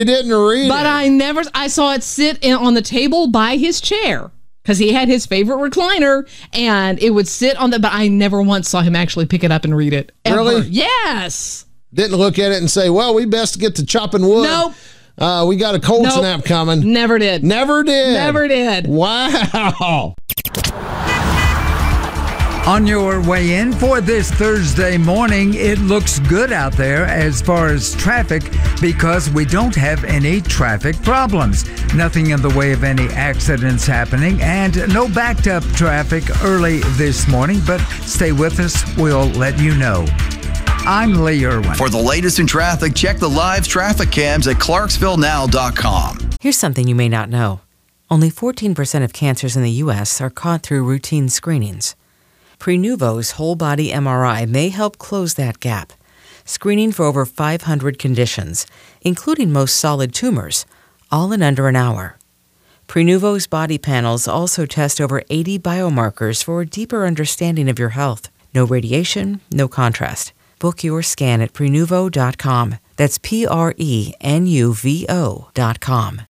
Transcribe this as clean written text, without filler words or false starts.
didn't read But I saw it sit on the table by his chair because he had his favorite recliner and it would sit on but I never once saw him actually pick it up and read it. Ever. Really? Yes. Didn't look at it and say, well, we best get to chopping wood. Nope. We got a cold snap coming. Never did. Never did. Never did. Wow. On your way in for this Thursday morning, it looks good out there as far as traffic because we don't have any traffic problems. Nothing in the way of any accidents happening and no backed up traffic early this morning, but stay with us. We'll let you know. I'm Lee Irwin. For the latest in traffic, check the live traffic cams at ClarksvilleNow.com. Here's something you may not know. Only 14% of cancers in the U.S. are caught through routine screenings. Prenuvo's whole-body MRI may help close that gap, screening for over 500 conditions, including most solid tumors, all in under an hour. Prenuvo's body panels also test over 80 biomarkers for a deeper understanding of your health. No radiation, no contrast. Book your scan at Prenuvo.com. That's Prenuvo.com.